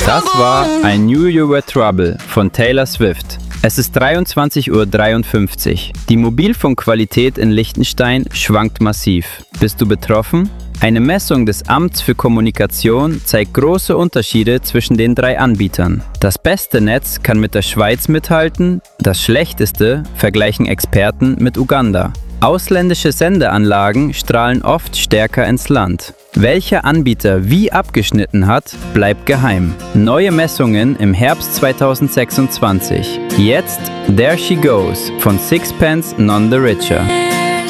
Das war I Knew You Were Trouble von Taylor Swift. Es ist 23:53 Uhr. Die Mobilfunkqualität in Liechtenstein schwankt massiv. Bist du betroffen? Eine Messung des Amts für Kommunikation zeigt große Unterschiede zwischen den 3 Anbietern. Das beste Netz kann mit der Schweiz mithalten, das schlechteste vergleichen Experten mit Uganda. Ausländische Sendeanlagen strahlen oft stärker ins Land. Welcher Anbieter wie abgeschnitten hat, bleibt geheim. Neue Messungen im Herbst 2026. Jetzt There She Goes von Sixpence None the Richer.